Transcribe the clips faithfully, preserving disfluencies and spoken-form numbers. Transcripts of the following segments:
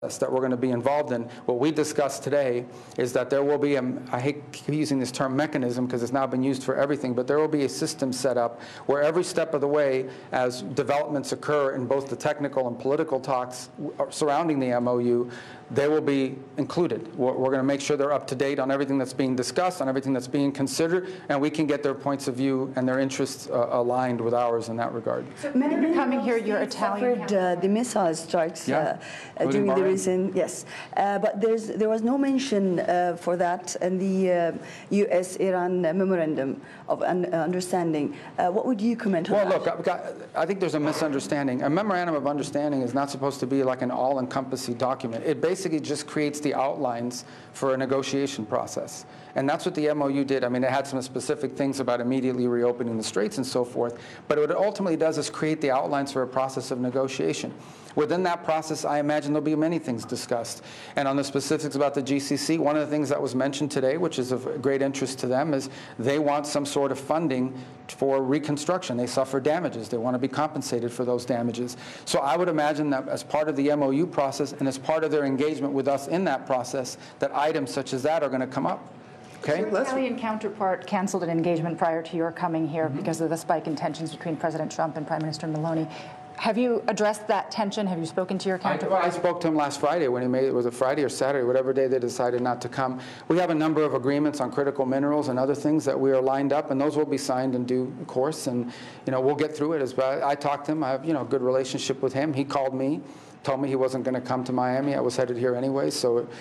that we're going to be involved in. What we discussed today is that there will be, a, I hate using this term mechanism because it's now been used for everything, but there will be a system set up where every step of the way, as developments occur in both the technical and political talks surrounding the M O U, they will be included. We're, we're going to make sure they're up to date on everything that's being discussed, on everything that's being considered, and we can get their points of view and their interests uh, aligned with ours in that regard. So many people coming here, you're Italian. Suffered, uh, the missile strikes Yeah. uh, during the Bahrain. recent, yes. Uh, but there's there was no mention uh, for that in the uh, U S Iran memorandum of un understanding. Uh, what would you comment on Well, that? look, I've got, I think there's a misunderstanding. A memorandum of understanding is not supposed to be like an all-encompassing document. It basically just creates the outlines for a negotiation process. And that's what the M O U did. I mean, it had some specific things about immediately reopening the straits and so forth. But what it ultimately does is create the outlines for a process of negotiation. Within that process, I imagine there'll be many things discussed. And on the specifics about the G C C, one of the things that was mentioned today, which is of great interest to them, is they want some sort of funding for reconstruction. They suffer damages. They want to be compensated for those damages. So I would imagine that as part of the M O U process and as part of their engagement with us in that process, that items such as that are going to come up. Okay? Your Italian counterpart canceled an engagement prior to your coming here Mm-hmm. because of the spike in tensions between President Trump and Prime Minister Meloni. Have you addressed that tension? Have you spoken to your I, counterpart? I spoke to him last Friday when he made it was a Friday or Saturday, whatever day they decided not to come. We have a number of agreements on critical minerals and other things that we are lined up, and those will be signed in due course. And you know, we'll get through it. As well. I talked to him. I have you know a good relationship with him. He called me, told me he wasn't going to come to Miami. I was headed here anyway, so it,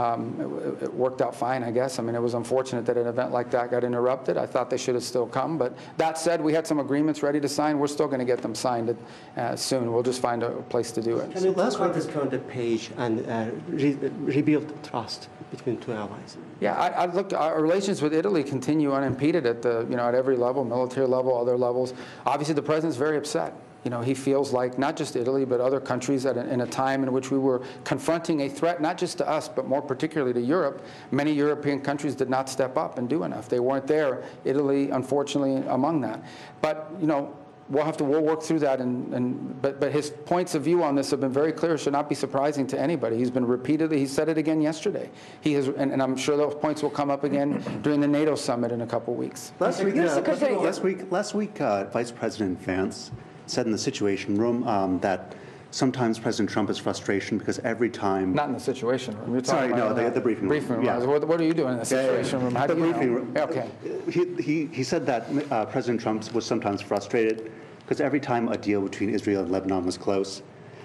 um, it, it worked out fine, I guess. I mean, it was unfortunate that an event like that got interrupted. I thought they should have still come. But that said, we had some agreements ready to sign. We're still going to get them signed uh, soon. We'll just find a place to do it. Can you talk about this turn the page and uh, re rebuild trust between two allies? Yeah, I, I looked. Our relations with Italy continue unimpeded at the, you know, at every level, military level, other levels. Obviously, the president's very upset. You know, he feels like not just Italy, but other countries at a, in a time in which we were confronting a threat, not just to us, but more particularly to Europe. Many European countries did not step up and do enough. They weren't there. Italy, unfortunately, among that. But, you know, we'll have to we'll work through that. And, and but, but his points of view on this have been very clear. It should not be surprising to anybody. He's been repeatedly, he said it again yesterday. He has, and, and I'm sure those points will come up again during the NATO summit in a couple weeks. Last week, Yes, uh, Secretary. last week, last week uh, Vice President Vance said in the Situation Room um, that sometimes President Trump is frustration because every time... Not in the Situation Room. You're talking Sorry, about no, the, uh, the briefing room. Briefing room. Yeah. What, what are you doing in the Situation Room? How the do you briefing know? room. Yeah, okay. He, he, he said that uh, President Trump was sometimes frustrated because every time a deal between Israel and Lebanon was close,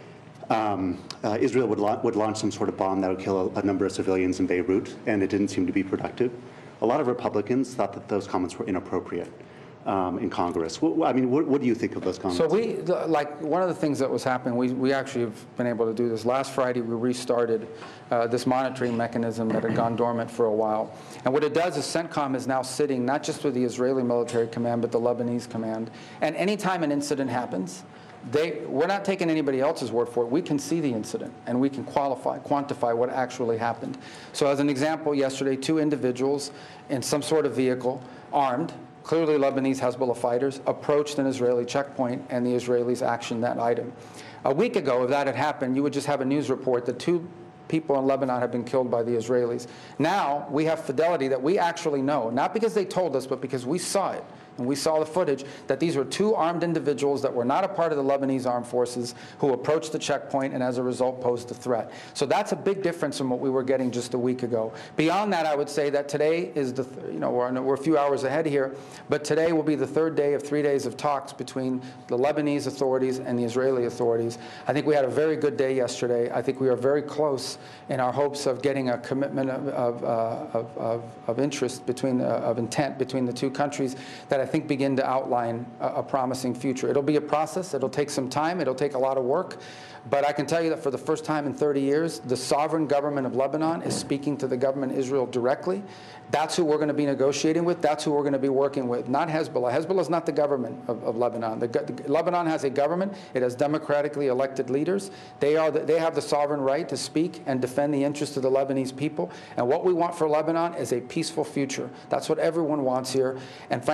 um, uh, Israel would, la would launch some sort of bomb that would kill a, a number of civilians in Beirut, and it didn't seem to be productive. A lot of Republicans thought that those comments were inappropriate um, in Congress. What, I mean, what, what do you think of those comments? So we, the, like, one of the things that was happening, we, we actually have been able to do this. Last Friday, we restarted uh, this monitoring mechanism that had gone dormant for a while. And what it does is CENTCOM is now sitting not just with the Israeli military command, but the Lebanese command. And anytime an incident happens, they, we're not taking anybody else's word for it. We can see the incident, and we can qualify, quantify what actually happened. So as an example, yesterday, two individuals in some sort of vehicle, armed, clearly Lebanese Hezbollah fighters, approached an Israeli checkpoint, and the Israelis actioned that item. A week ago, if that had happened, you would just have a news report that two people in Lebanon have been killed by the Israelis. Now, we have fidelity that we actually know, not because they told us, but because we saw it. And we saw the footage that these were two armed individuals that were not a part of the Lebanese armed forces who approached the checkpoint and as a result posed a threat. So that's a big difference from what we were getting just a week ago. Beyond that, I would say that today is the, you know, we're, we're a few hours ahead here, but today will be the third day of three days of talks between the Lebanese authorities and the Israeli authorities. I think we had a very good day yesterday. I think we are very close in our hopes of getting a commitment of, of, uh, of, of, of interest between, uh, of intent between the two countries that I I think begin to outline a, a promising future. It'll be a process. It'll take some time. It'll take a lot of work. But I can tell you that for the first time in thirty years, the sovereign government of Lebanon is speaking to the government of Israel directly. That's who we're going to be negotiating with. That's who we're going to be working with, not Hezbollah. Hezbollah is not the government of, of Lebanon. The, the, Lebanon has a government. It has democratically elected leaders. They, are the, they have the sovereign right to speak and defend the interests of the Lebanese people. And what we want for Lebanon is a peaceful future. That's what everyone wants here. And frankly, I think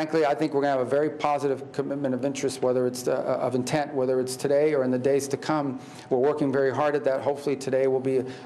think we're going to have a very positive commitment of interest, whether it's uh, of intent, whether it's today or in the days to come. We're working very hard at that. Hopefully today will be